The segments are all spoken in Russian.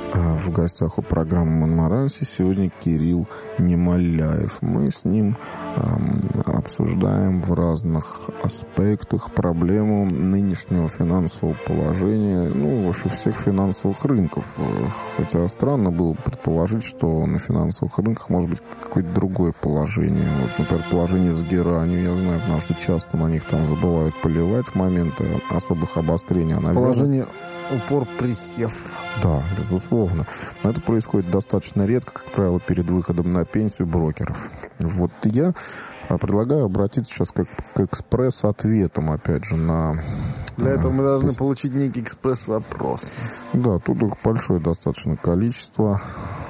В гостях у программы «Монмаранси» сегодня Кирилл Немоляев. Мы с ним обсуждаем в разных аспектах проблему нынешнего финансового положения, вообще всех финансовых рынков. Хотя странно было предположить, что на финансовых рынках может быть какое-то другое положение. Вот, например, положение с геранью. Я знаю, что часто на них там забывают поливать в моменты особых обострений. Положение упор присев. Да, безусловно. Но это происходит достаточно редко, как правило, перед выходом на пенсию брокеров. Вот я предлагаю обратиться сейчас к экспресс-ответам, опять же, на... Для этого мы должны получить некий экспресс-вопрос. Да, тут их большое достаточно количество.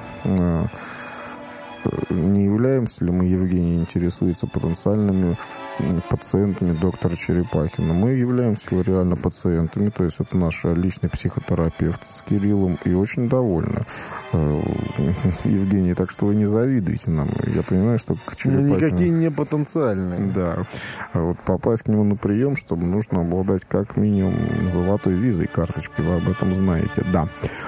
Не являемся ли мы, Евгений, интересуется потенциальными пациентами доктора Черепахина? Мы являемся реально пациентами, то есть это наш личный психотерапевт с Кириллом, и очень довольны. Евгений, так что вы не завидуете нам. Я понимаю, что к Черепахину... Никакие не потенциальные. Да. Вот попасть к нему на прием, чтобы нужно обладать как минимум золотой визой, карточкой, вы об этом знаете. Да.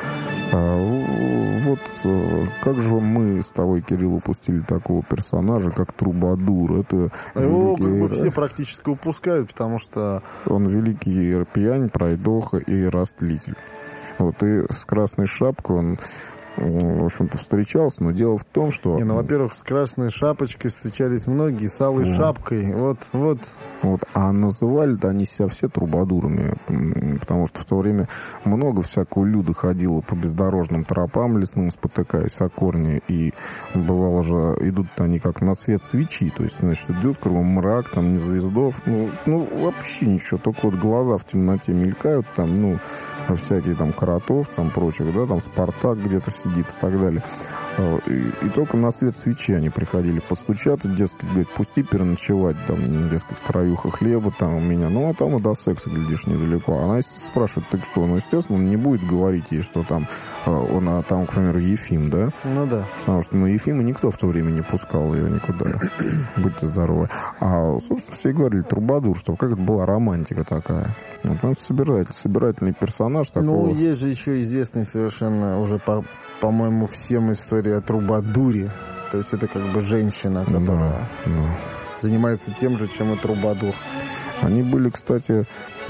Вот как же мы с тобой, Кирилл, упустили такого персонажа, как Трубадур. Это его все практически упускают, потому что... Он великий пьянь, пройдоха и растлитель. Вот, и с красной шапкой он, в общем-то, встречался, но дело в том, что... во-первых, с красной шапочкой встречались многие, с алой шапкой, вот. А называли-то они себя все трубадурами, потому что в то время много всякого люда ходило по бездорожным тропам лесным, спотыкаясь о корни, и бывало же, идут-то они как на свет свечи, то есть, значит, идет кругом мрак, там, ни звездов, вообще ничего, только вот глаза в темноте мелькают, там, всякие там Коротов, там, прочих, да, там, Спартак где-то сидит и так далее. И только на свет свечи они приходили постучаться, дескать, говорит, пусти переночевать, там, дескать, краюха хлеба там у меня, а там и до секса, глядишь, недалеко. Она спрашивает, ты кто? Естественно, он не будет говорить ей, что там, там, к примеру, Ефим, да? Ну да. Потому что, Ефима никто в то время не пускал ее никуда. Будьте здоровы. Собственно, все говорили Трубадур, что как это была романтика такая. Вот, собирательный персонаж такого. Есть же еще известный совершенно уже по-моему, всем история о Трубадуре. То есть это как бы женщина, которая занимается тем же, чем и Трубадур. Они были, кстати,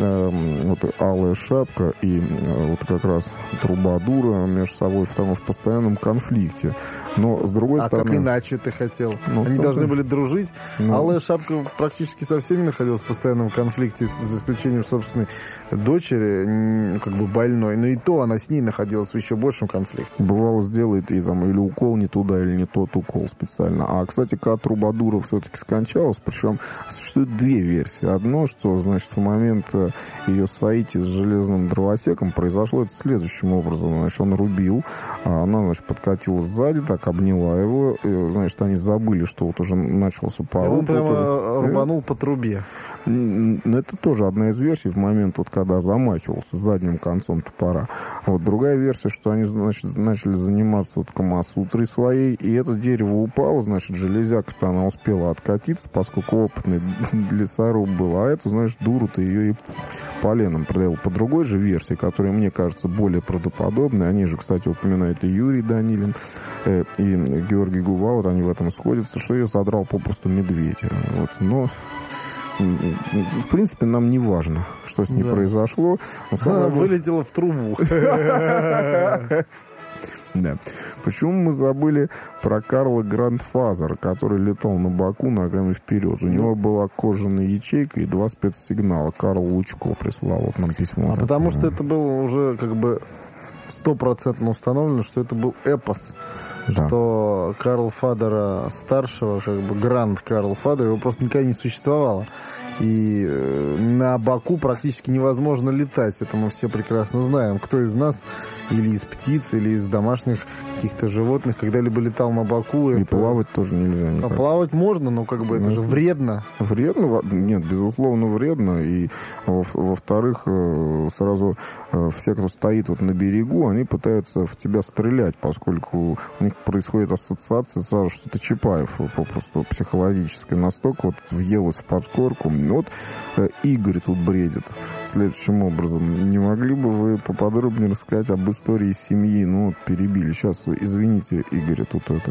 Алая Шапка и вот как раз Трубадура между собой в постоянном конфликте. Но, с другой стороны... как иначе ты хотел? Они должны были дружить. Алая Шапка практически со всеми находилась в постоянном конфликте, за исключением собственной дочери, как бы больной. Но и то она с ней находилась в еще большем конфликте. Бывало, сделает и там или укол не туда, или не тот укол специально. Кстати, когда Трубадура все-таки скончалась, причем существует две версии. Одно, что, значит, в момент ее соития с железным дровосеком произошло это следующим образом. Значит, он рубил, она, значит, подкатила сзади, так обняла его, и, значит, они забыли, что вот уже начался поруб. Он прямо рубанул по трубе. Это тоже одна из версий в момент, вот, когда замахивался задним концом топора. Другая версия, что они, значит, начали заниматься камасутрой своей, и это дерево упало, значит, железяка-то она успела откатиться, поскольку опытный лесоруб был, а эту, значит, дуру-то ее и поленом продавил. По другой же версии, которая мне кажется более правдоподобной, они же, кстати, упоминают и Юрий Данилин, и Георгий Губа, вот они в этом сходятся, что ее задрал попросту медведь. Но в принципе, нам не важно, что с ней произошло. Она вылетела в трубу. Да. Почему мы забыли про Карла Грандфазера, который летал на боку ногами вперед? У него была кожаная ячейка и 2 спецсигнала. Карл Лучко прислал нам письмо. Потому что это было уже как бы 100% установлено, что это был эпос. Да. Что Карл Фадера старшего, как бы Гранд Карл Фадер, его просто никогда не существовало. И на боку практически невозможно летать. Это мы все прекрасно знаем. Кто из нас или из птиц, или из домашних каких-то животных когда-либо летал на боку. И плавать тоже нельзя никак. Плавать можно, но как бы это же вредно. Вредно? Нет, безусловно, вредно. И, во-вторых, сразу все, кто стоит вот на берегу, они пытаются в тебя стрелять, поскольку у них происходит ассоциация сразу, что ты Чапаев, попросту психологически. Настолько вот въелось в подкорку. Вот Игорь тут бредит следующим образом. Не могли бы вы поподробнее рассказать об истории семьи? Ну, вот перебили. Сейчас, извините, Игорь, тут это...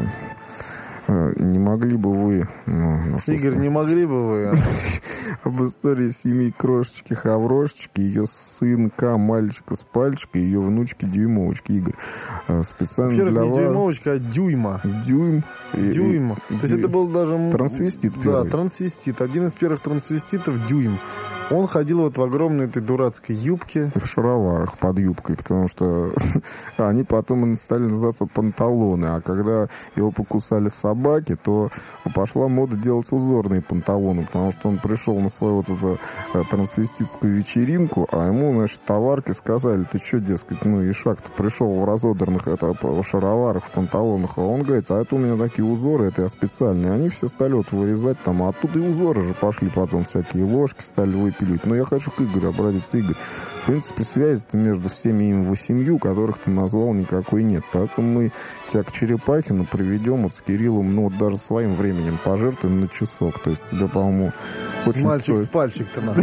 Не могли бы вы... Игорь, не могли бы вы... Об истории семьи крошечки Хаврошечки, ее сынка, мальчика с пальчика, ее внучки Дюймовочки. Игорь, специально вообще, для не вас... Дюймовочка, а Дюйма. Дюйм. То есть это был даже... Трансвестит первый. Да, трансвестит. Один из первых трансвеститов Дюйм. Он ходил вот в огромной этой дурацкой юбке. В шароварах под юбкой, потому что они потом стали называться панталоны. А когда его покусали собаки, то пошла мода делать узорные панталоны, потому что он пришел на свою вот эту трансвеститскую вечеринку, а ему, значит, товарки сказали: ты что, дескать, ну, Ишак-то пришел в разодранных шароварах, в панталонах, а он говорит: а это у меня такие узоры, это я специальные. Они все стали вот вырезать там, а оттуда и узоры же пошли потом, всякие ложки стали выпиливать. Но я хочу к Игорю обратиться. Игорь, в принципе, связи-то между всеми им 8, которых ты назвал, никакой нет. Поэтому мы тебя к Черепахину приведем вот с Кириллом, ну, вот даже своим временем пожертвуем на часок. То есть тебе, по-моему, очень мальчик стоит... с пальчик-то надо.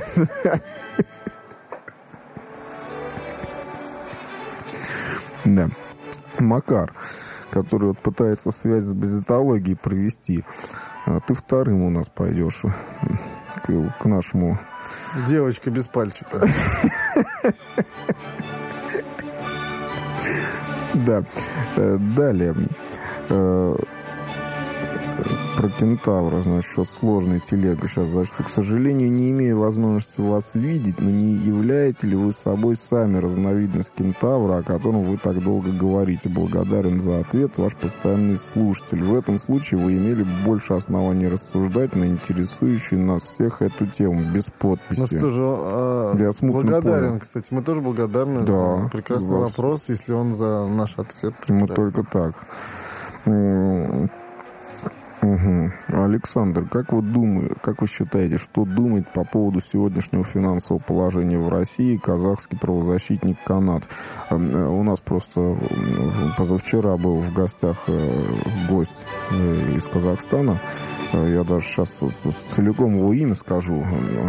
Да. Макар, который вот пытается связь с базитологией провести, ты вторым у нас пойдешь к нашему... Девочка без пальчика. Да. Далее. Про кентавра, значит, счет сложной телега сейчас зачту. К сожалению, не имею возможности вас видеть, но не являете ли вы собой сами разновидность кентавра, о котором вы так долго говорите? Благодарен за ответ, ваш постоянный слушатель. В этом случае вы имели больше оснований рассуждать на интересующую нас всех эту тему, без подписи. Ну что же, благодарен, понял. Кстати, мы тоже благодарны за прекрасный вопрос, если он за наш ответ прекрасный. Мы только так. Угу. Александр, как вы считаете, что думает по поводу сегодняшнего финансового положения в России казахский правозащитник Канат? У нас просто позавчера был в гостях гость из Казахстана. Я даже сейчас целиком его имя скажу.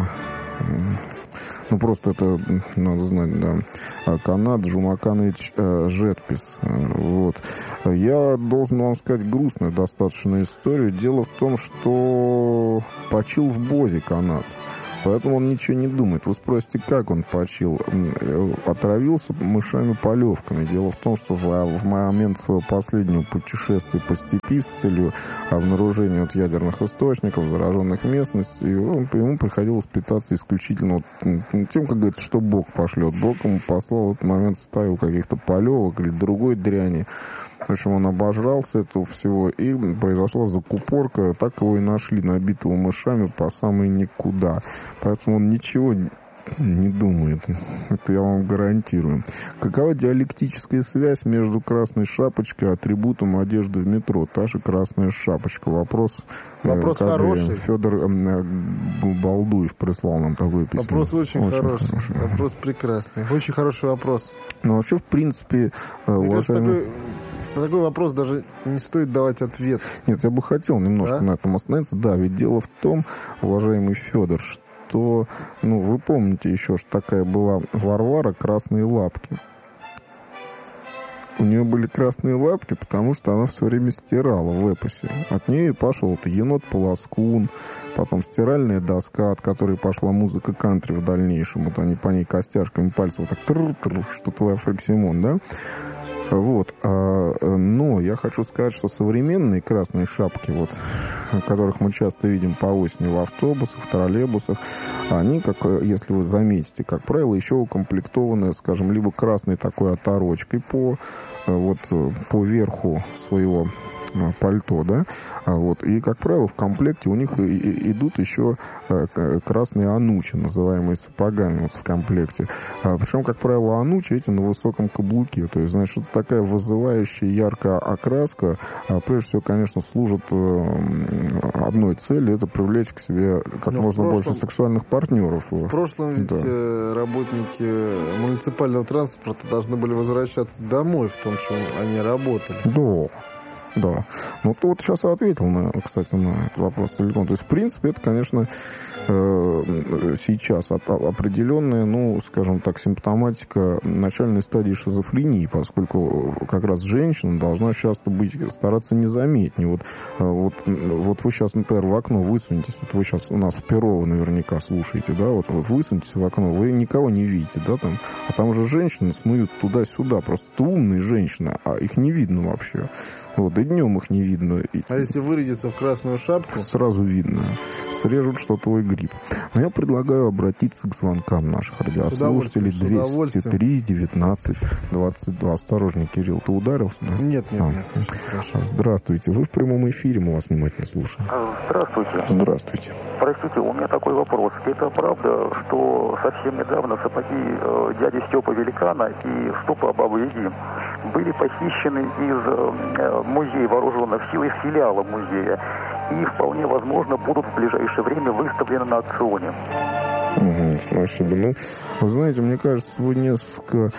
Ну, просто это надо знать, да. Канат Джумаканович Жетпис. Вот. Я должен вам сказать грустную достаточно историю. Дело в том, что почил в Бозе Канат. Поэтому он ничего не думает. Вы спросите, как он почил? Отравился мышами-полевками. Дело в том, что в момент своего последнего путешествия по степи с целью обнаружения вот ядерных источников, зараженных местностей, ему приходилось питаться исключительно тем, как говорится, что Бог пошлет. Бог ему послал в этот момент стаю каких-то полевок или другой дряни. В общем, он обожрался этого всего, и произошла закупорка. Так его и нашли, набитого мышами по самой никуда. Поэтому он ничего не думает. Это я вам гарантирую. Какова диалектическая связь между красной шапочкой и атрибутом одежды в метро? Та же красная шапочка. Вопрос хороший. Федор Балдуев прислал нам такое письмо. Вопрос очень хороший. Вопрос прекрасный. Очень хороший вопрос. Ну, вообще, в принципе, уважаемый... На такой вопрос даже не стоит давать ответ. Нет, я бы хотел немножко на этом остановиться. Да, ведь дело в том, уважаемый Федор, что, вы помните еще, что такая была Варвара «Красные лапки». У нее были красные лапки, потому что она все время стирала в эпосе. От нее пошел енот-полоскун, потом стиральная доска, от которой пошла музыка кантри в дальнейшем. Вот они по ней костяшками пальцев вот так тр-тр, что твой Африксимон, да? Вот. Но я хочу сказать, что современные красные шапки, вот, которых мы часто видим по осени в автобусах, в троллейбусах, они, как, если вы заметите, как правило, еще укомплектованы, скажем, либо красной такой оторочкой по верху своего пальто, да, вот, и, как правило, в комплекте у них идут еще красные анучи, называемые сапогами, вот, в комплекте, причем, как правило, анучи эти на высоком каблуке, то есть, значит, это такая вызывающая яркая окраска, прежде всего, конечно, служит одной цели, это привлечь к себе как можно больше сексуальных партнеров. В прошлом ведь работники муниципального транспорта должны были возвращаться домой в том, чем они работали. Да. Да. Ну, ты вот сейчас ответил, кстати, на этот вопрос целиком. То есть, в принципе, это, конечно, сейчас определенная, ну, скажем так, симптоматика начальной стадии шизофрении, поскольку как раз женщина должна часто стараться незаметнее. Вот вы сейчас, например, в окно высунетесь, вот вы сейчас у нас в Перово наверняка слушаете, да, вот высунетесь в окно, вы никого не видите, да, там, а там же женщины снуют туда-сюда, просто умные женщины, а их не видно вообще. Вот, и днем их не видно. А если вырядиться в красную шапку? Сразу видно. Срежут, что твой грипп. Но я предлагаю обратиться к звонкам наших радиослушателей. 203 19 22. Осторожней, Кирилл, ты ударился? Да? Нет. Здравствуйте. Вы в прямом эфире, мы вас внимательно слушаем. Здравствуйте. Простите, у меня такой вопрос. Это правда, что совсем недавно сапоги дяди Степы Великана и стопы Бабы-Яги были похищены из музея вооруженных сил, из филиала музея, и вполне возможно будут в ближайшее время выставлены на аукционе? Спасибо. Ну, вы знаете, мне кажется, вы несколько...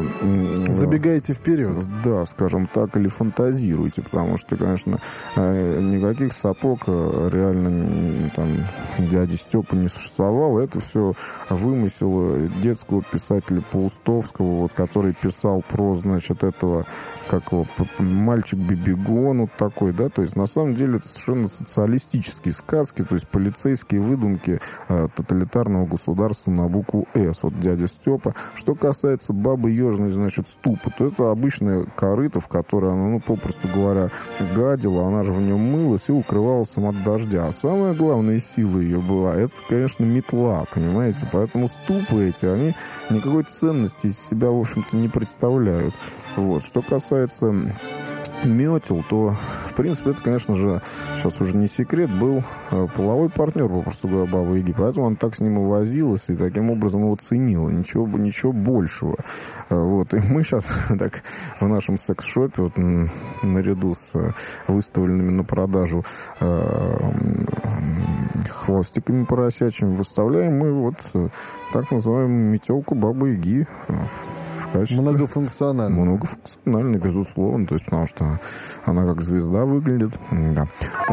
забегаете вперед. Да, скажем так, или фантазируете, потому что, конечно, никаких сапог реально там дяди Степы не существовало. Это все вымысел детского писателя Паустовского, вот, который писал про, значит, этого, как его, мальчик Бибигон, вот такой, да, то есть, на самом деле, это совершенно социалистические сказки, то есть, полицейские выдумки тоталитарного государства на букву «С», вот дядя Степа. Что касается бабы Ежной, значит, ступы, то это обычная корыта, в которой она, ну, попросту говоря, гадила, она же в нем мылась и укрывалась от дождя. А самая главная сила ее была, это, конечно, метла, понимаете? Поэтому ступы эти, они никакой ценности из себя, в общем-то, не представляют. Вот. Что касается метел, то, в принципе, это, конечно же, сейчас уже не секрет, был половой партнер, попросту говоря, Бабы-Яги, поэтому она так с ним и возилась, и таким образом его ценила, ничего большего. Вот. И мы сейчас так в нашем секс-шопе, вот, наряду с выставленными на продажу хвостиками поросячьими, выставляем мы вот так называемую метелку Бабы-Яги. Многофункциональная, безусловно, то есть, потому что она как звезда выглядит. Да.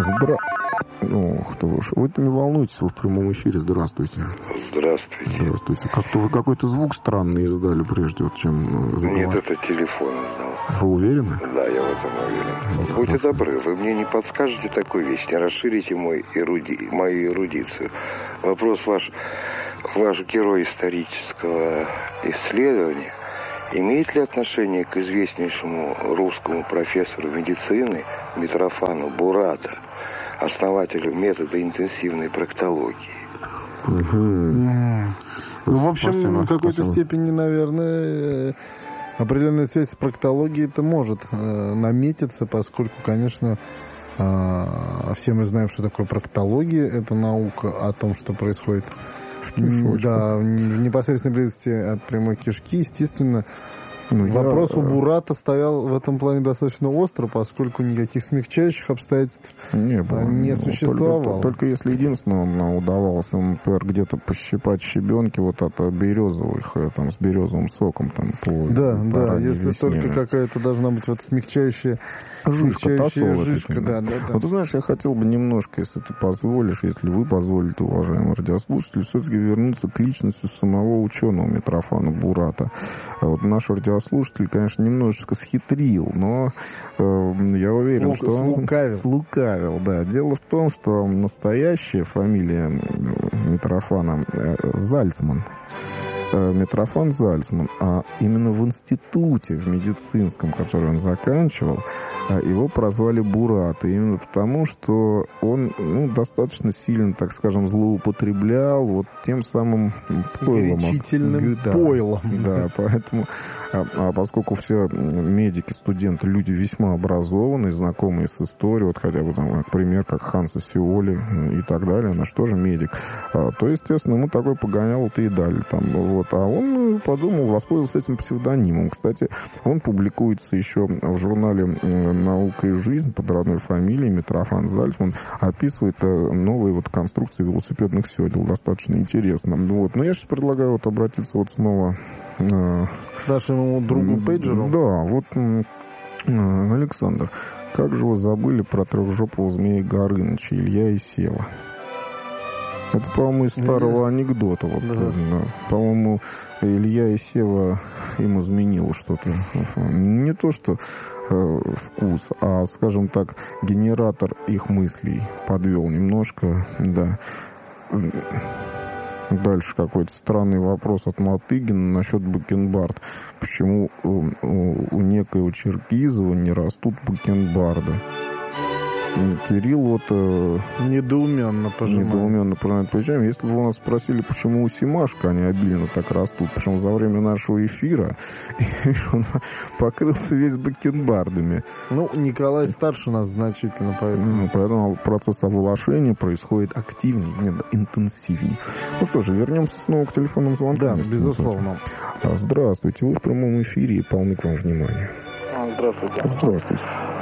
Вы не волнуйтесь, вы в прямом эфире. Здравствуйте. Здравствуйте. Как-то вы какой-то звук странный издали прежде, вот, чем заговорили. Нет, это телефон издал. Вы уверены? Да, я в этом уверен. Вот будьте добры, вы мне не подскажете такую вещь, не расширите мою эрудицию. Вопрос ваш герой исторического исследования имеет ли отношение к известнейшему русскому профессору медицины Митрофану Бурата, основателю метода интенсивной проктологии? Ну, в общем, в какой-то степени, наверное, определенная связь с проктологией это может наметиться, поскольку, конечно, все мы знаем, что такое проктология. Это наука о том, что происходит в непосредственной близости от прямой кишки. Естественно, вопрос у Бурата стоял в этом плане достаточно остро, поскольку никаких смягчающих обстоятельств не существовало. Только если единственное удавалось, например, где-то пощипать щебенки вот от березовых, там, с березовым соком. Там, если только какая-то должна быть вот смягчающая жишка. Да. Вот, ты знаешь, я хотел бы немножко, если ты позволишь, если вы позволите, уважаемые радиослушатели, все-таки вернуться к личности самого ученого Митрофана Бурата. Вот наш радиослушатель, конечно, немножечко схитрил, но я уверен, что он слукавил. Да. Дело в том, что настоящая фамилия Митрофана Зальцман. Митрофан Зальцман, а именно в институте, в медицинском, который он заканчивал, его прозвали Бурат. И именно потому, что он достаточно сильно, так скажем, злоупотреблял вот тем самым пойлом. Горячительным пойлом. Да, поэтому, поскольку все медики, студенты, люди весьма образованные, знакомые с историей, вот хотя бы там, например, как Ханса Сиоли и так далее, наш тоже медик, то, естественно, ему такой погонял-то и дали там. Вот, а он подумал, воспользовался этим псевдонимом. Кстати, он публикуется еще в журнале «Наука и жизнь» под родной фамилией Митрофан Зальцман, описывает новые вот конструкции велосипедных седел. Достаточно интересно. Вот. Но я сейчас предлагаю вот обратиться вот снова к нашему другу Пейджеру. Да, вот, Александр, Как же вы забыли про трехжопого змея Горыныча, Илья и Сева? Это, по-моему, из старого анекдота. Вот, да. По-моему, Илья и Сева им изменило что-то. Не то, что вкус, а, скажем так, генератор их мыслей подвел немножко, да. Дальше какой-то странный вопрос от Матыгина насчет бакенбард. Почему у некоего Черкизова не растут бакенбарды? Кирилл вот недоуменно пожимает плечами. Если бы вы нас спросили, почему у Симашка они обильно так растут, причем за время нашего эфира он покрылся весь бакенбардами. Ну, Николай старше нас значительно, поэтому процесс оволошения происходит активнее, интенсивнее. Ну что же, вернемся снова к телефонным звонкам. Да, безусловно. Здравствуйте, вы в прямом эфире и полны к вам внимания. Здравствуйте. Здравствуйте.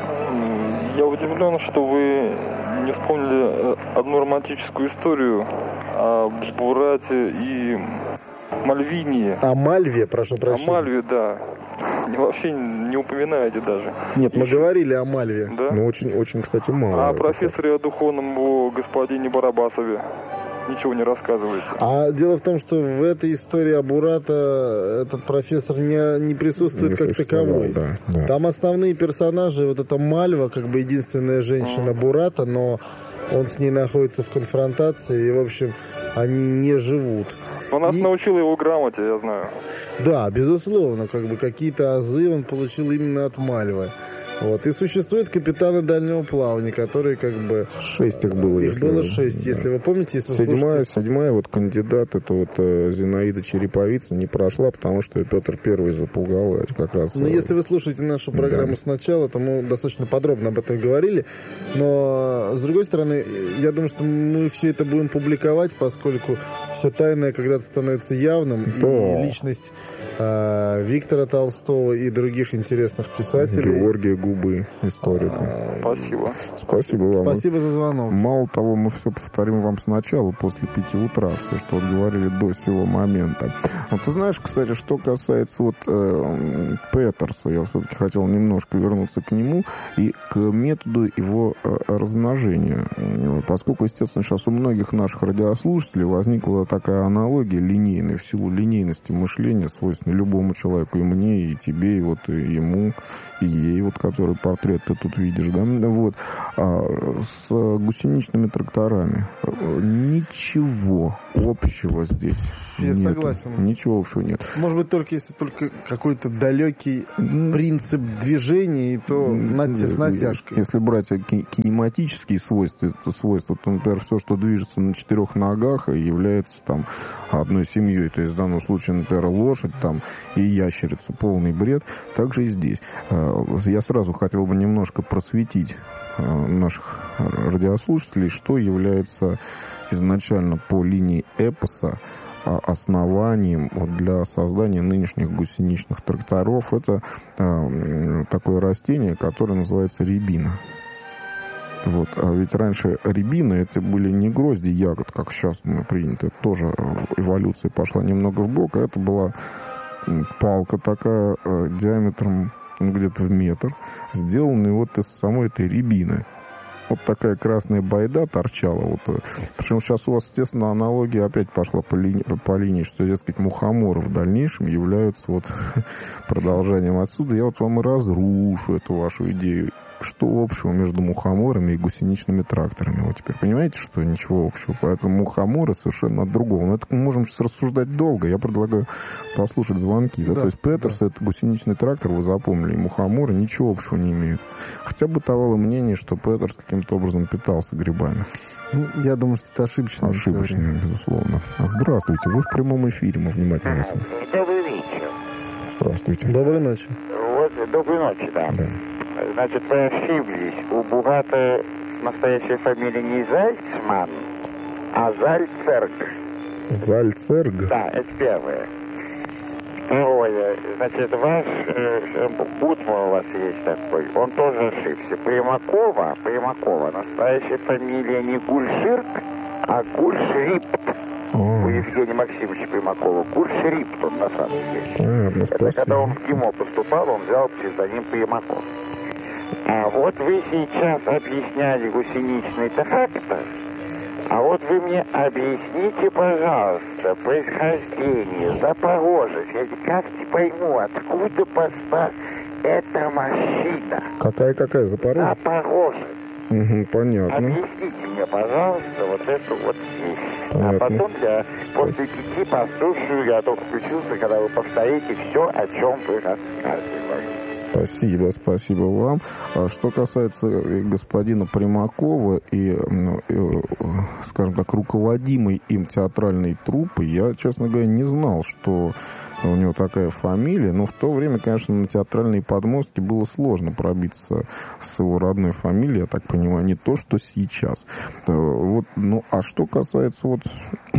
Я удивлен, что вы не вспомнили одну романтическую историю о Бурате и Мальвине. О Мальве, прошу прощения. О Мальве, да. Вообще не упоминаете даже. Нет, мы говорили о Мальве. Да? Ну, очень, кстати, мало. А о профессоре, о духовном господине Барабасове ничего не рассказываете. А дело в том, что в этой истории о Бурата этот профессор не присутствует как таковой. Да. Там основные персонажи, вот эта Мальва, как бы единственная женщина Бурата, но он с ней находится в конфронтации, и, в общем, они не живут. Он нас научил его грамоте, я знаю. Да, безусловно, как бы какие-то азы он получил именно от Мальвы. Вот. И существует капитаны дальнего плавания, которые как бы... 6 их было. Их было 6, если вы помните. Если седьмая вот кандидат, это вот Зинаида Череповица, не прошла, потому что Петр Первый запугал. Как раз... Ну, если вы слушаете нашу программу сначала, то мы достаточно подробно об этом говорили. Но, с другой стороны, я думаю, что мы все это будем публиковать, поскольку все тайное когда-то становится явным. И личность Виктора Толстого и других интересных писателей. Георгия Губы, историка. Спасибо. Спасибо вам. Спасибо за звонок. Мало того, мы все повторим вам сначала, после 5 утра, все, что вот говорили до сего момента. Вот ты знаешь, кстати, что касается вот Петерса, я все-таки хотел немножко вернуться к нему и к методу его размножения. Поскольку, естественно, сейчас у многих наших радиослушателей возникла такая аналогия линейная, в силу линейности мышления, свойственной любому человеку, и мне, и тебе, и вот и ему, и ей, вот который портрет ты тут видишь, да, вот, с гусеничными тракторами. Ничего общего здесь я нету. Согласен. Ничего общего нет. Может быть, если только какой-то далекий принцип движения, и то с натяжкой. Если брать кинематические свойства, то, например, все, что движется на 4 ногах, является там одной семьей. То есть в данном случае, например, лошадь там и ящерица, полный бред. Также и здесь. Я сразу хотел бы немножко просветить наших радиослушателей, что является изначально по линии эпоса основанием для создания нынешних гусеничных тракторов. Это такое растение, которое называется рябина. Вот. А ведь раньше рябина это были не грозди ягод, как сейчас мы принято. Это тоже эволюция пошла немного вбок. А это была палка такая диаметром где-то в метр, сделанная вот из самой этой рябины. Вот такая красная байда торчала. Вот. Причем сейчас у вас, естественно, аналогия опять пошла по линии, что, дескать, мухоморы в дальнейшем являются вот продолжением отсюда. Я вот вам и разрушу эту вашу идею. Что общего между мухоморами и гусеничными тракторами? Вы теперь понимаете, что ничего общего? Поэтому мухоморы совершенно от другого. Но это мы можем сейчас рассуждать долго. Я предлагаю послушать звонки. Да? То есть Петерс это гусеничный трактор, вы запомнили, и мухоморы ничего общего не имеют. Хотя бытовало мнение, что Петерс каким-то образом питался грибами. Ну, я думаю, что это ошибочно. Ошибочно, безусловно. Здравствуйте, вы в прямом эфире, мы внимательно вас слушаем. Добрый вечер. Здравствуйте. Доброй ночи. Вот, доброй ночи, да. Значит, вы ошиблись. У Бурата настоящая фамилия не Зальцман, а Зальцерг. Зальцерг? Да, это первое. Второе. Значит, ваш Бутман у вас есть такой. Он тоже ошибся. Примакова. Настоящая фамилия не Гульширк, а Гульшрипт. У Евгения Максимовича Примакова. Гульшрипт он на самом деле. Это когда он в ГИМО поступал, он взял псевдоним Примаков. А вот вы сейчас объясняли гусеничный трактор, а вот вы мне объясните, пожалуйста, происхождение, Запорожец. Я никак не пойму, откуда пошла эта машина. Какая Запорожец? Запорожец. Угу, понятно. Объясните мне, пожалуйста, вот эту вот вещь. Понятно. А потом я после 5 послушаю, я только включился, когда вы повторите все, о чем вы рассказывали. Спасибо вам. А что касается господина Примакова и, скажем так, руководимой им театральной труппы, я, честно говоря, не знал, что у него такая фамилия, но в то время, конечно, на театральные подмостки было сложно пробиться с его родной фамилией, я так понимаю, не то, что сейчас. Вот, ну, а что касается вот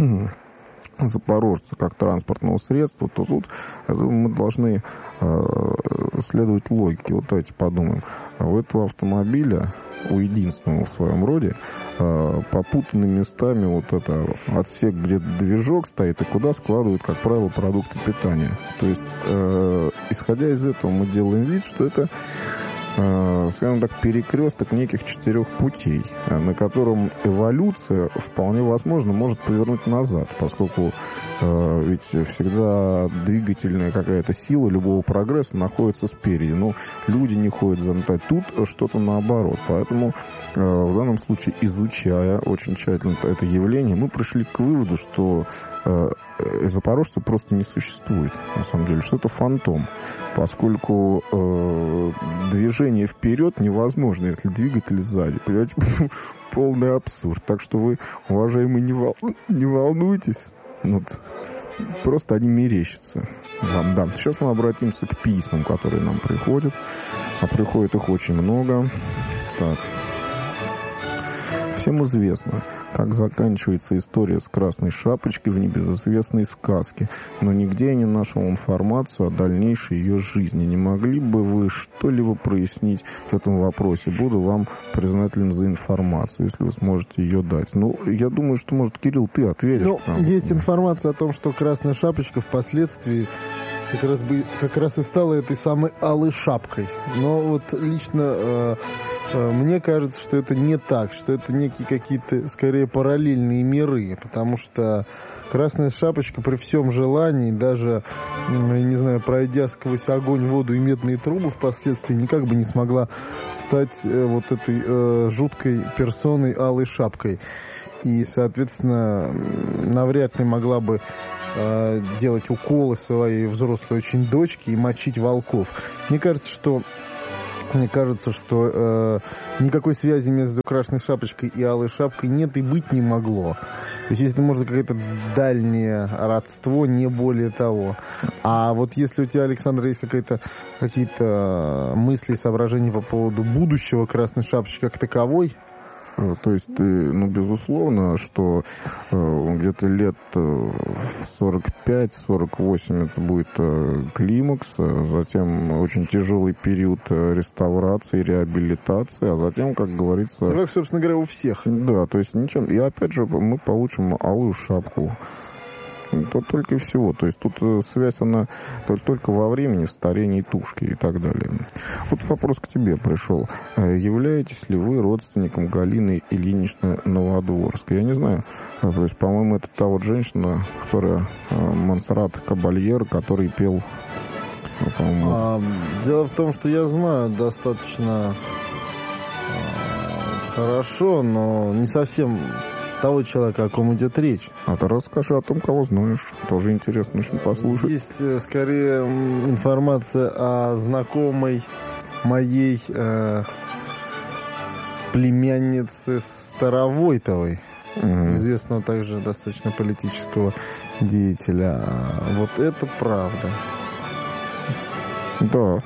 Запорожца как транспортного средства, то тут мы должны следовать логике. Вот давайте подумаем. У этого автомобиля, у единственного в своем роде, попутаны местами вот это отсек, где движок стоит, и куда складывают, как правило, продукты питания. То есть, исходя из этого, мы делаем вид, что это, скажем так, перекресток неких 4 путей, на котором эволюция вполне возможно может повернуть назад, поскольку ведь всегда двигательная какая-то сила любого прогресса находится спереди. Но люди не ходят занять. Тут что-то наоборот. Поэтому в данном случае, изучая очень тщательно это явление, мы пришли к выводу, что запорожца просто не существует, на самом деле, что это фантом, поскольку движение вперед невозможно, если двигатель сзади. Понимаете, полный абсурд. Так что вы, уважаемые, не волнуйтесь. Вот. Просто они мерещатся вам. Да. Сейчас мы обратимся к письмам, которые нам приходят. А приходит их очень много. Так. Всем известно, как заканчивается история с Красной Шапочкой в небезызвестной сказке, но нигде я не нашел информацию о дальнейшей ее жизни. Не могли бы вы что-либо прояснить в этом вопросе? Буду вам признателен за информацию, если вы сможете ее дать. Ну, я думаю, что, может, Кирилл, ты ответишь. Ну, есть информация о том, что Красная Шапочка впоследствии как раз и стала этой самой Алой Шапкой. Но вот лично мне кажется, что это не так, что это некие какие-то, скорее, параллельные миры, потому что Красная Шапочка при всем желании, даже, не знаю, пройдя сквозь огонь, воду и медные трубы впоследствии, никак бы не смогла стать вот этой жуткой персоной Алой Шапкой. И, соответственно, навряд ли могла бы делать уколы своей взрослой очень дочке и мочить волков. Мне кажется, что никакой связи между Красной Шапочкой и Алой Шапкой нет и быть не могло. То есть, если это может какое-то дальнее родство, не более того. А вот если у тебя, Александр, есть какие-то мысли и соображения по поводу будущего Красной Шапочки как таковой? То есть, ну, безусловно, что где-то лет в 45-48 это будет климакс, затем очень тяжелый период реставрации, реабилитации, а затем, как говорится... Ну, как, собственно говоря, у всех. Да, то есть ничем. И опять же мы получим Алую Шапку. То только и всего. То есть тут связь, она только во времени, в старении тушки и так далее. Вот вопрос к тебе пришел. Являетесь ли вы родственником Галины Ильиничны Новодворской? Я не знаю. То есть, по-моему, это та вот женщина, которая Монсеррат Кабальер, который пел, по-моему... Дело в том, что я знаю достаточно хорошо, но не совсем того человека, о ком идет речь. А ты расскажи о том, кого знаешь. Тоже интересно очень послушать. Есть, скорее, информация о знакомой моей племяннице Старовойтовой, известного также достаточно политического деятеля. Вот это правда. Да.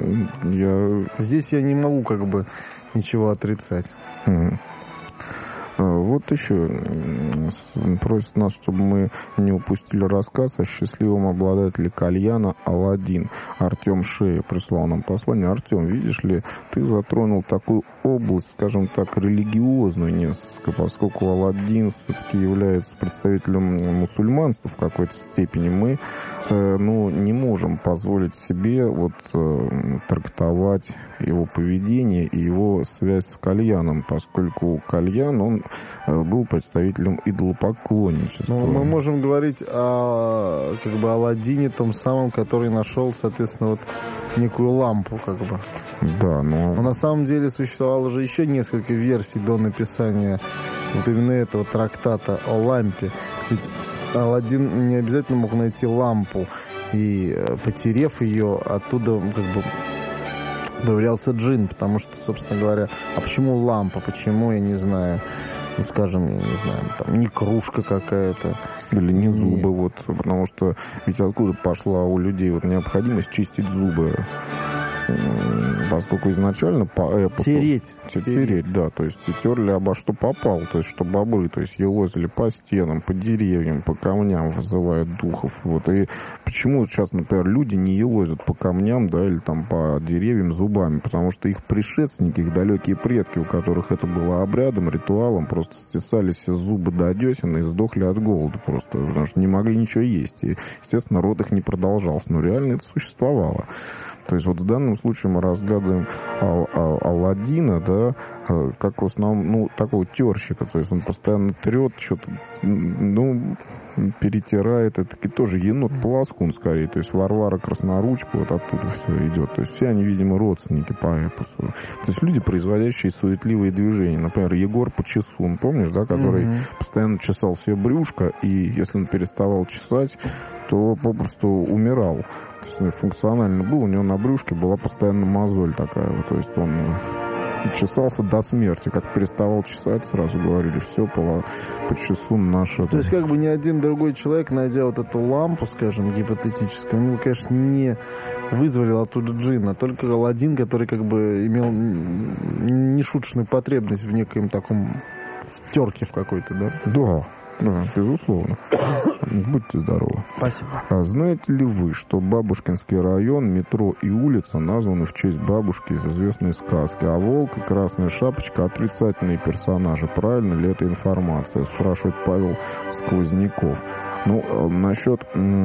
Здесь я не могу ничего отрицать. Вот еще просит нас, чтобы мы не упустили рассказ о счастливом обладателе кальяна «Аладдин». Артем Шея прислал нам послание. Артем, видишь ли, ты затронул такую область, скажем так, религиозную несколько, поскольку Аладдин все-таки является представителем мусульманства в какой-то степени. Мы не можем позволить себе трактовать его поведение и его связь с кальяном, поскольку кальян, он был представителем идолопоклонничества. Мы можем говорить о Аладдине, том самом, который нашел, соответственно, некую лампу, Да, но на самом деле существовало уже еще несколько версий до написания именно этого трактата о лампе. Ведь Аладдин не обязательно мог найти лампу, и, потерев ее, оттуда появлялся джин, потому что, собственно говоря, а почему лампа, почему, я не знаю, не кружка какая-то. Или не зубы, потому что ведь откуда пошла у людей необходимость чистить зубы? Поскольку изначально по эпосу... Тереть, да, то есть терли обо что попало, то есть что бобры, то есть елозили по стенам, по деревьям, по камням, вызывая духов, И почему сейчас, например, люди не елозят по камням, да, или там по деревьям зубами, потому что их предшественники, их далекие предки, у которых это было обрядом, ритуалом, просто стесали все зубы до десен и сдохли от голода просто, потому что не могли ничего есть, и, естественно, род их не продолжался, но реально это существовало. То есть в данном случае мы разглядываем Аладдина, да, как в основном, такого терщика. То есть он постоянно трет, что-то, перетирает. Это тоже енот-полоскун скорее. То есть Варвара Красноручка, оттуда все идет. То есть все они, видимо, родственники по эпосу. То есть люди, производящие суетливые движения. Например, Егор Почесун, помнишь, да, который постоянно чесал себе брюшко, и если он переставал чесать, то попросту умирал. То есть функционально был, у него на брюшке была постоянно мозоль такая. То есть он и чесался до смерти. Как переставал чесать, сразу говорили, все, Почесун наша. То есть ни один другой человек, найдя эту лампу, скажем, гипотетическую, конечно, не вызволил оттуда джинна. Только Аладдин, который имел нешуточную потребность в некоем таком втерке в какой-то, да? Да, безусловно. Будьте здоровы. Спасибо. А знаете ли вы, что Бабушкинский район, метро и улица названы в честь бабушки из известной сказки, а волк и красная шапочка — отрицательные персонажи? Правильно ли эта информация? Спрашивает Павел Сквозняков. Насчет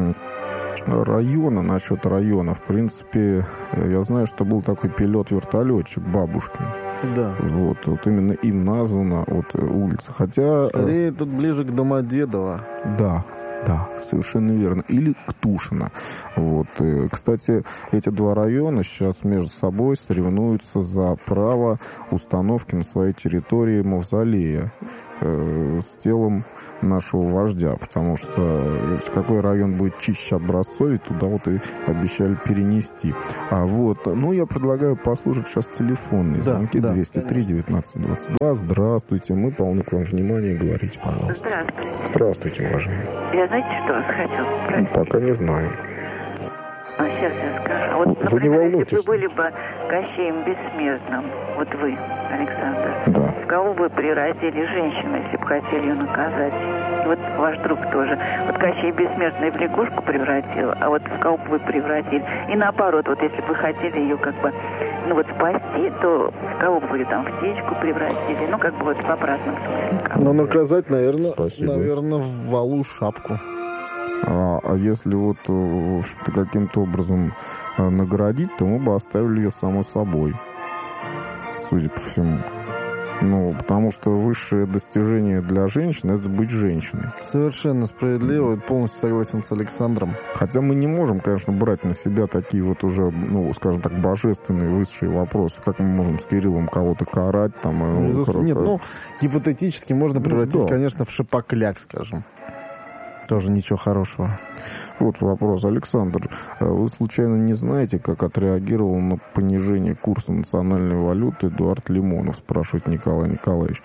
района, в принципе, я знаю, что был такой пилот-вертолетчик Бабушкин. Да. Вот именно им названа улица. Хотя... Скорее, тут ближе к Домодедово. Да, совершенно верно. Или Ктушино. Кстати, эти два района сейчас между собой соревнуются за право установки на своей территории мавзолея с телом нашего вождя, потому что какой район будет чище образцовый, туда и обещали перенести. Я предлагаю послушать сейчас телефонные звонки. 203-19-22. Здравствуйте, мы полны к вам внимания, говорите, пожалуйста. Здравствуйте, уважаемый. Я знаете, что вас хотел спросить? Пока не знаю. Сейчас я скажу. Вы не волнуйтесь. Если вы были бы Кощеем Бессмертным, вы, Александр, да. В кого вы превратили женщину, если бы хотели ее наказать? И ваш друг тоже. Кощей Бессмертный в лягушку превратил, а в кого бы вы превратили? И наоборот, если бы вы хотели ее спасти, то в кого бы вы там в птичку превратили? В обратном смысле. Наказать, наверное, в валу шапку. А если каким-то образом наградить, то мы бы оставили ее само собой, судя по всему. Потому что высшее достижение для женщины — это быть женщиной. Совершенно справедливо, полностью согласен с Александром. Хотя мы не можем, конечно, брать на себя такие уже, скажем так, божественные высшие вопросы. Как мы можем с Кириллом кого-то карать? Нет, гипотетически можно превратить, конечно, в шапокляк, скажем. Тоже ничего хорошего. Вопрос. Александр, вы случайно не знаете, как отреагировал на понижение курса национальной валюты Эдуард Лимонов, спрашивает Николай Николаевич.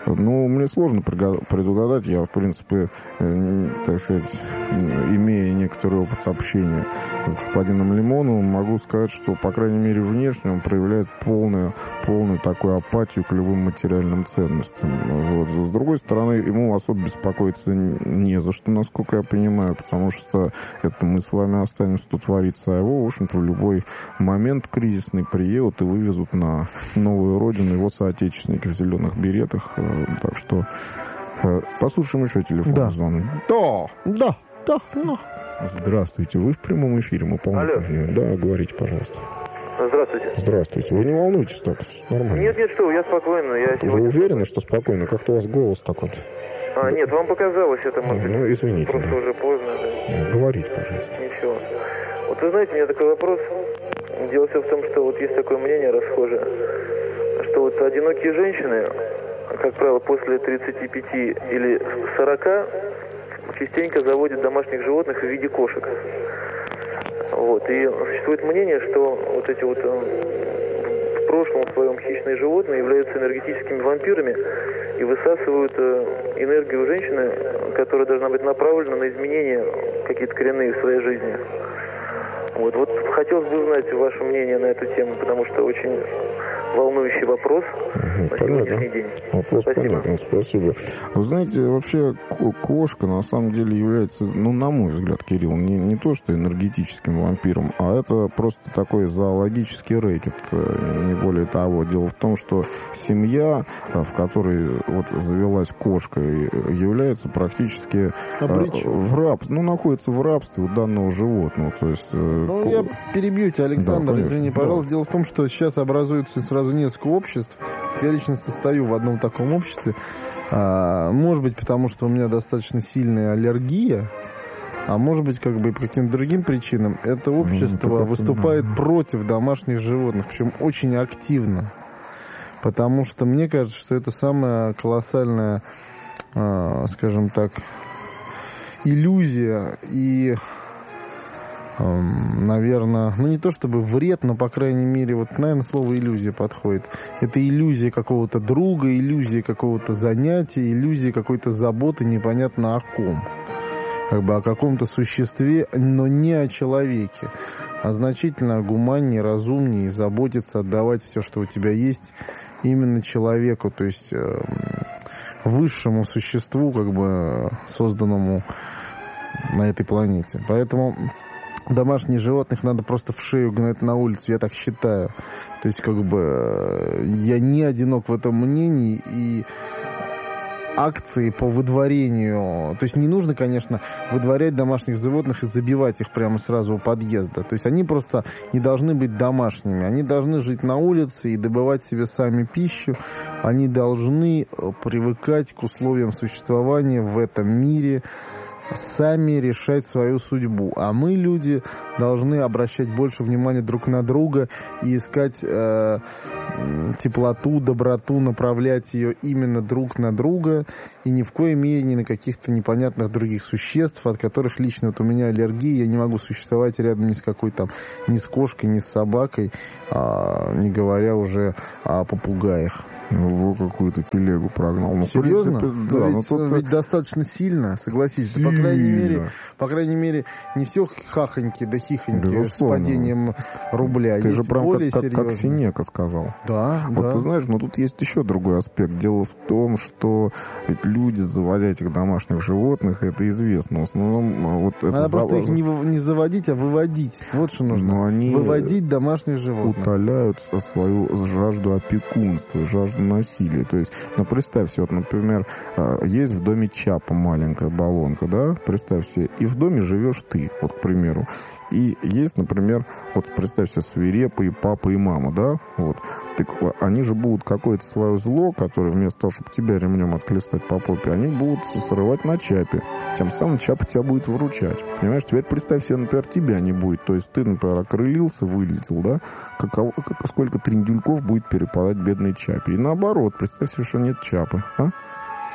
Ну, мне сложно предугадать. Я, в принципе, так сказать, имея некоторый опыт общения с господином Лимоновым, могу сказать, что, по крайней мере, внешне он проявляет полную такую апатию к любым материальным ценностям. Вот. С другой стороны, ему особо беспокоиться не за что, насколько я понимаю, потому что это мы с вами останемся тут вариться, а его, в общем-то, в любой момент кризисный приедут и вывезут на новую родину его соотечественники в зеленых беретах. Так что послушаем еще телефонный звонок. Да. Здравствуйте, вы в прямом эфире, мы полностью. Алло. Да, говорите, пожалуйста. Здравствуйте. Вы не волнуйтесь так, нормально. Нет, что, я спокойно. Вы уверены, что спокойно? Как-то у вас голос такой. Нет, вам показалось это, может быть. Ну, извините. Просто уже поздно. Да. Говорите, пожалуйста. Ничего. Вот вы знаете, у меня такой вопрос. Дело все в том, что вот есть такое мнение расхожее, что вот одинокие женщины, как правило, после 35 или 40 частенько заводят домашних животных в виде кошек. Вот. И существует мнение, что вот эти вот в прошлом своем хищные животные являются энергетическими вампирами и высасывают энергию женщины, которая должна быть направлена на изменения какие-то коренные в своей жизни. Вот хотелось бы узнать ваше мнение на эту тему, потому что очень волнующий вопрос на сегодняшний день. Вопрос понятен, спасибо. Вы знаете, вообще кошка на самом деле является, на мой взгляд, Кирилл, не то что энергетическим вампиром, а это просто такой зоологический рэкет, не более того. Дело в том, что семья, в которой завелась кошка, является практически в рабстве, находится в рабстве у данного животного. То есть, я перебью тебя, Александр, да, извини, пожалуйста. Дело в том, что сейчас образуется сразу несколько обществ. Я лично состою в одном таком обществе. Может быть, потому что у меня достаточно сильная аллергия, а может быть, по каким-то другим причинам. Это общество выступает против домашних животных, причем очень активно. Потому что мне кажется, что это самая колоссальная, скажем так, иллюзия и... наверное, не то чтобы вред, но, по крайней мере, наверное, слово иллюзия подходит. Это иллюзия какого-то друга, иллюзия какого-то занятия, иллюзия какой-то заботы непонятно о ком. О каком-то существе, но не о человеке. А значительно гуманнее, разумнее заботиться, отдавать все, что у тебя есть, именно человеку, то есть высшему существу, созданному на этой планете. Поэтому... домашних животных надо просто в шею гнать на улицу, я так считаю. То есть, я не одинок в этом мнении, и акции по выдворению... То есть, не нужно, конечно, выдворять домашних животных и забивать их прямо сразу у подъезда. То есть, они просто не должны быть домашними. Они должны жить на улице и добывать себе сами пищу. Они должны привыкать к условиям существования в этом мире, сами решать свою судьбу. А мы, люди, должны обращать больше внимания друг на друга и искать теплоту, доброту, направлять ее именно друг на друга и ни в коей мере не на каких-то непонятных других существ, от которых лично у меня аллергия. Я не могу существовать рядом ни с какой ни с кошкой, ни с собакой, не говоря уже о попугаях. Во какую-то телегу прогнал. Серьезно? Ведь достаточно сильно, согласитесь. Сильно. По крайней мере, не все хахоньки да хихоньки с падением рубля. Ты есть же прям более как Синека сказал. Да, Ты знаешь, тут есть еще другой аспект. Дело в том, что ведь люди, заводя этих домашних животных, это известно. В основном надо просто их не заводить, а выводить. Вот что нужно. Они выводить домашних животных. Утоляют свою жажду опекунства, жажду насилия. То есть, представь себе, например, есть в доме чапа маленькая баллонка, да? Представь себе, и в доме живешь ты, к примеру. И есть, например, представь себе, свирепые папа и мама, да? Так они же будут какое-то свое зло, которое вместо того, чтобы тебя ремнем отхлестать по попе, они будут срывать на чапе. Тем самым чапа тебя будет выручать. Понимаешь, теперь представь себе, например, тебя не будет. То есть ты, например, окрылился, вылетел, да? Сколько трендюльков будет перепадать бедной чапе. И наоборот, представь себе, что нет чапы, а?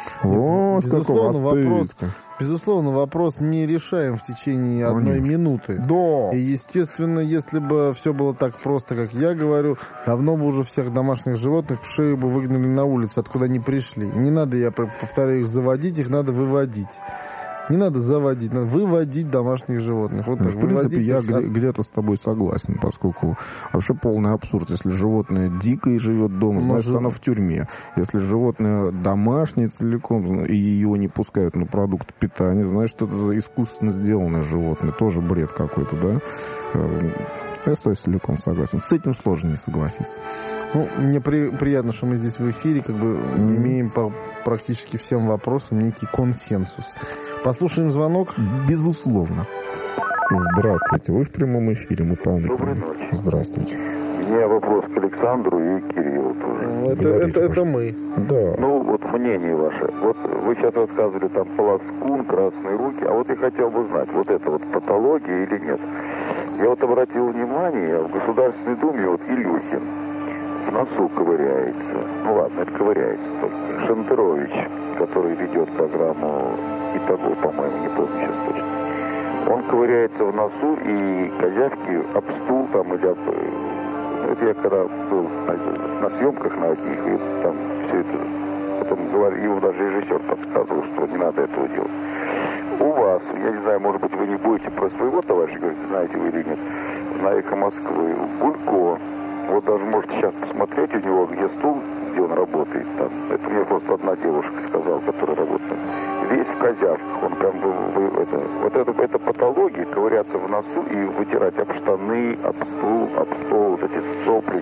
Вот Безусловно, вопрос не решаем в течение одной минуты. Да. И, естественно, если бы все было так просто, как я говорю, давно бы уже всех домашних животных в шею бы выгнали на улицу, откуда они пришли. И не надо, я повторяю, их заводить, их надо выводить. Не надо заводить, надо выводить домашних животных. Вот так, в принципе, я где-то с тобой согласен, поскольку вообще полный абсурд. Если животное дикое живет дома, значит, оно в тюрьме. Если животное домашнее целиком, и его не пускают на продукт питания, значит, это искусственно сделанное животное. Тоже бред какой-то, да? Я целиком согласен. С этим сложно не согласиться. Ну, мне приятно, что мы здесь в эфире имеем по практически всем вопросам некий консенсус. Послушаем звонок. Безусловно. Здравствуйте. Вы в прямом эфире. Мы полны. Доброй ночи. Здравствуйте. У меня вопрос к Александру и Кириллу тоже. Это мы. Да. Ну, вот мнение ваше. Вот вы сейчас рассказывали там полоскун, красные руки, а вот я хотел бы знать, вот это вот патология или нет. Я вот обратил внимание, в Государственной Думе вот Илюхин в носу ковыряется. Ну ладно, это ковыряется только. Шентерович, который ведет программу «Итого», по-моему, не помню сейчас точно. Он ковыряется в носу, и козявки об стул там или об... Это я когда был на съемках на одних, и там все это... Потом говорил, его даже режиссер подсказывал, что не надо этого делать. У вас, я не знаю, может быть, вы не будете про своего товарища говорить, знаете вы или нет, на «Эхо Москвы», Гулько. Вот даже можете сейчас посмотреть у него, где стул, где он работает там. Это мне просто одна девушка сказала, которая работает. Весь в козявках. Он прям был, это патология, ковыряться в носу и вытирать об штаны, об стол, вот эти сопли,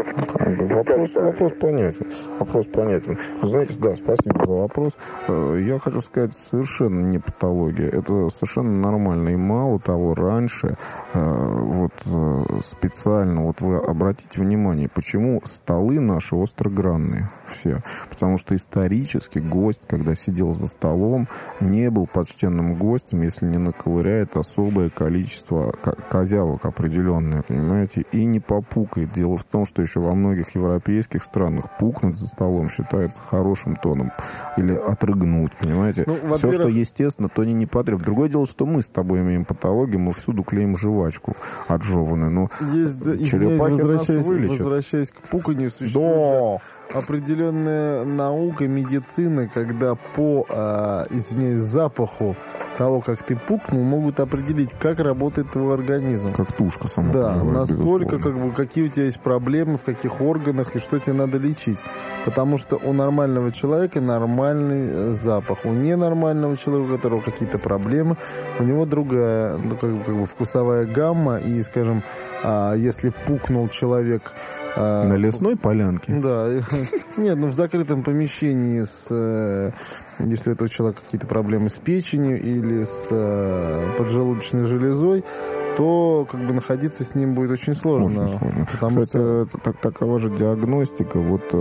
козявки. Вопрос понятен. Знаете, да, спасибо за вопрос. Я хочу сказать, совершенно не патология. Это совершенно нормально. И мало того, раньше специально, вы обратите внимание, почему столы наши острогранные все. Потому что исторически гость, когда сидел за столом, не был почтенным гостем, если не наковыряет особое количество козявок определенное, понимаете, и не попукает. Дело в том, что еще во многих европейских странах пукнуть за столом считается хорошим тоном. Или отрыгнуть, понимаете. Все, что естественно, то не потребует. Другое дело, что мы с тобой имеем патологию, мы всюду клеим жвачку отжеванную. Но черепахи нас вылечат. Возвращаясь к пуканью, существует определенная наука, медицина, когда по, запаху того, как ты пукнул, могут определить, как работает твой организм. Как тушка сама. Да, насколько, какие у тебя есть проблемы, в каких органах и что тебе надо лечить. Потому что у нормального человека нормальный запах. У ненормального человека, у которого какие-то проблемы, у него другая, вкусовая гамма. И, скажем, если пукнул человек... На лесной полянке? Да. Нет, в закрытом помещении, если у этого человека какие-то проблемы с печенью или с поджелудочной железой, то находиться с ним будет очень сложно. Потому что такова же диагностика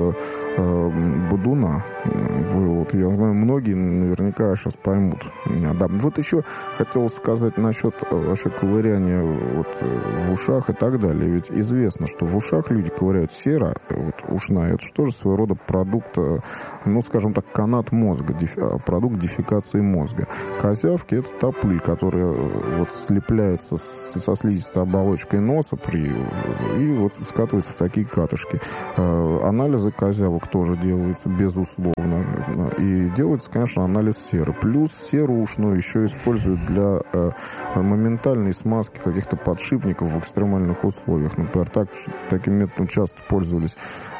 Бодуна. Я знаю, многие наверняка сейчас поймут. Да. Еще хотел сказать насчет вообще ковыряния в ушах и так далее. Ведь известно, что в ушах люди ковыряют сера, ушная. Это что же своего рода продукт, скажем так, канат мозга, продукт дефекации мозга. Козявки — это та пыль, которая слепляется со слизистой оболочкой носа и скатывается в такие катышки. Анализы козявок тоже делаются, безусловно. И делается, конечно, анализ серы. Плюс серу ушную еще используют для моментальной смазки каких-то подшипников в экстремальных условиях. Например, таким методом часто пользовались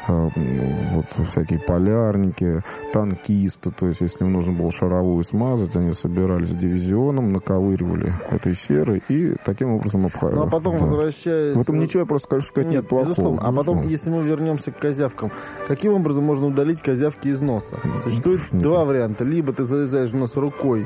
всякие полярники, танкисты. То есть, если им нужно было шаровую смазать, они собирались дивизионом, наковыривали этой серы и таким образом обходили. А потом, возвращаясь... В этом ничего, я просто хочу сказать, нет плохого. Безусловно. А потом, если мы вернемся к козявкам, каким образом можно удалить козявки из носа? Существует два варианта. Либо ты залезаешь в нос рукой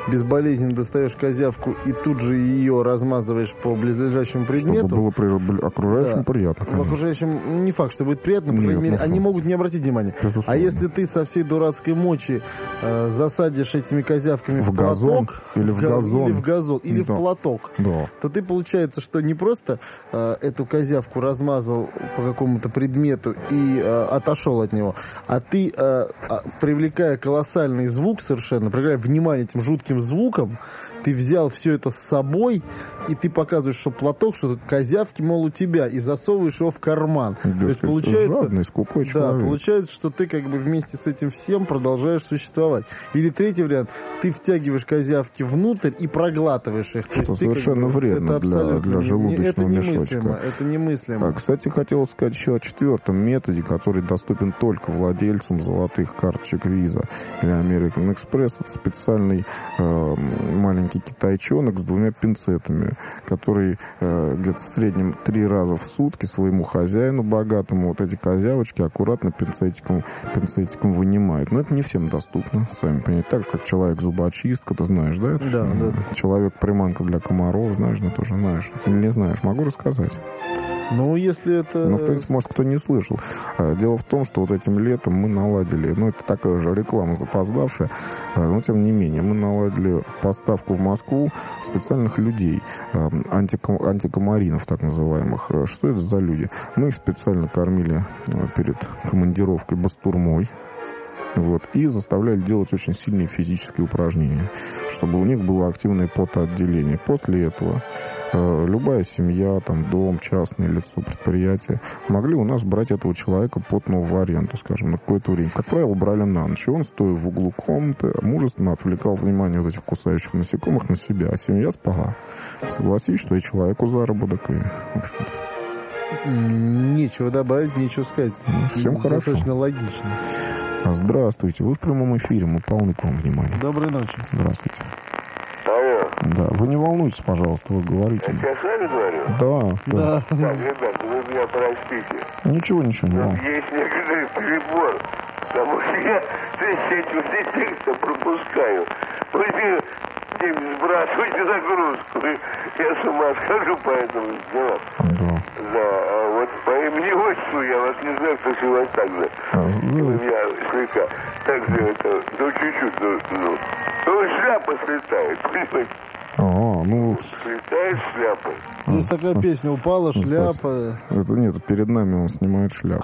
безболезненно достаешь козявку и тут же ее размазываешь по близлежащему предмету. Чтобы было окружающим приятно, конечно. В окружающем не факт, что будет приятно, по крайней мере, они могут не обратить внимания. Безусловно. А если ты со всей дурацкой мочи засадишь этими козявками в газон, платок, или в газон, или в платок, то ты, получается, что не просто эту козявку размазал по какому-то предмету и отошел от него, а ты, привлекая колоссальный звук совершенно, привлекая внимание этим жутким звуком, ты взял все это с собой, и ты показываешь, что платок, что козявки, мол, у тебя, и засовываешь его в карман. То есть получается, жадный, скупой человек. Получается, что ты как бы вместе с этим всем продолжаешь существовать. Или третий вариант, ты втягиваешь козявки внутрь и проглатываешь их. Что совершенно вредно для желудочного мешочка. Это немыслимо. Кстати, хотел сказать еще о четвертом методе, который доступен только владельцам золотых карточек Visa или American Express. Это специальный маленький китайчонок с двумя пинцетами, который где-то в среднем 3 раза в сутки своему хозяину богатому вот эти козявочки аккуратно пинцетиком вынимает. Но это не всем доступно, сами понимаете. Так же, как человек-зубочистка, ты знаешь, да? Да. Человек-приманка для комаров, знаешь, да, тоже знаешь. Или не знаешь, могу рассказать. Ну, если это... Ну, в принципе, может, кто не слышал. Дело в том, что вот этим летом мы наладили, это такая же реклама запоздавшая, но тем не менее, мы наладили поставку в Москву специальных людей, антикомаринов так называемых. Что это за люди? Мы их специально кормили перед командировкой бастурмой. И заставляли делать очень сильные физические упражнения, чтобы у них было активное потоотделение. После этого любая семья, дом, частное лицо, предприятие могли у нас брать этого человека потного в аренду, скажем, на какое-то время. Как правило, брали на ночь. И он, стоя в углу комнаты, мужественно отвлекал внимание вот этих кусающих насекомых на себя, а семья спала. Согласись, что и человеку заработок, и, в общем-то... Нечего добавить, нечего сказать. Всем хорошо. Достаточно логично. Здравствуйте, вы в прямом эфире, мы полны к вам внимания. Доброй ночи. Здравствуйте. Алло. Да, вы не волнуйтесь, пожалуйста, вы говорите. Я с вами говорю? Да. Так, ребята, вы меня простите. Ничего, Есть некоторый перебор, потому что я все тексты пропускаю. Вы мне сбрасываете загрузку, я с ума схожу по этому делу. Да, а вот по имени-отчеству я вас не знаю, кто же вас так же. Вы меня слегка так же это, чуть-чуть, шляпа слетает, понимаете? Слетает шляпа. Есть такая песня, упала шляпа. Это нет, перед нами он снимает шляпу.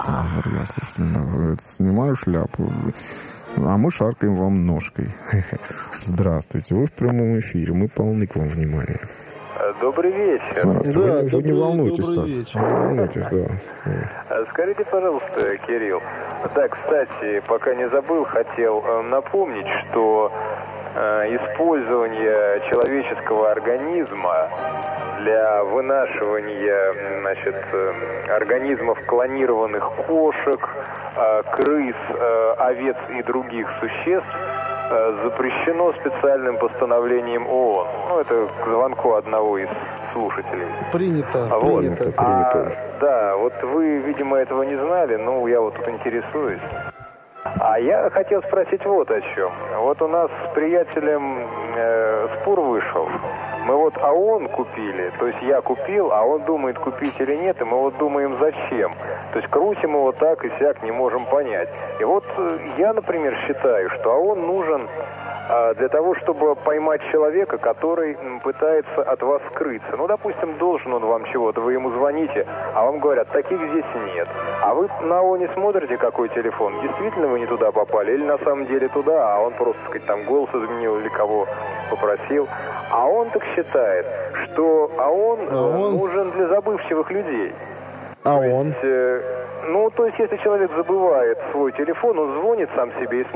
Снимаю шляпу. А мы шаркаем вам ножкой. Здравствуйте, вы в прямом эфире, мы полны к вам внимания. Добрый вечер. Вы не волнуйтесь так. Вечер. Не волнуйтесь, да. Скажите, пожалуйста, Кирилл. Да, кстати, пока не забыл, хотел напомнить, что использование человеческого организма для вынашивания, организмов клонированных кошек, крыс, овец и других существ запрещено специальным постановлением ООН. Это к звонку одного из слушателей. Принято. Да, вот вы, видимо, этого не знали, я вот тут интересуюсь. А я хотел спросить вот о чем. Вот у нас с приятелем спор вышел. Мы ООН купили, то есть я купил, а он думает, купить или нет, и мы думаем, зачем. То есть крутим его так и сяк, не можем понять. И я, например, считаю, что ООН нужен для того, чтобы поймать человека, который пытается от вас скрыться. Допустим, должен он вам чего-то, вы ему звоните, а вам говорят, таких здесь нет. А вы на ООНе смотрите, какой телефон, действительно вы не туда попали, или на самом деле туда, а он просто, голос изменил или кого попросил. А он так считает, что ООН нужен для забывчивых людей. То есть, если человек забывает свой телефон, он звонит сам себе и